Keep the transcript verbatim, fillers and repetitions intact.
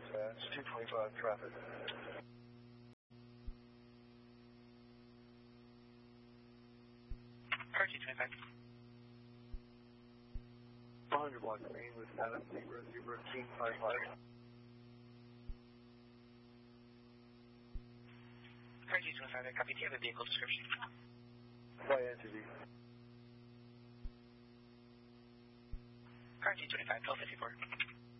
dispatch, two twenty-five traffic. Car two twenty-five. one hundred block green with status zebra, zebra, King five five. Car two twenty-five, I copy. Do you have a vehicle description? Fly entity. Car two twenty-five, twelve fifty-four.